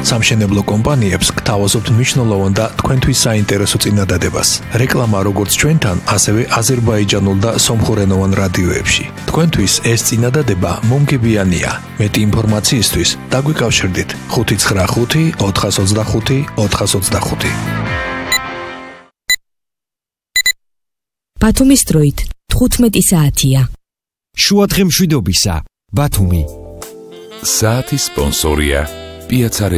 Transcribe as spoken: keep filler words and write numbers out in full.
სამშენებლო კომპანიებს გთავაზობთ მნიშვნელოვან და თქვენთვის საინტერესო წინადადებას. რეკლამა როგორც ჩვენთან, ასევე აზერბაიჯანულ და სომხურენოვან რადიოებში. თქვენთვის ეს წინადადება მომგებიანია. მეტი ინფორმაციისთვის დაგვიკავშირდით ხუთი ცხრა ხუთი ოთხას ოცდახუთი ოთხას ოცდახუთი. ბათუმის დროით თხუთმეტი საათია. შუადღე მშვიდობისა, ბათუმი. საათის სპონსორია პიაცა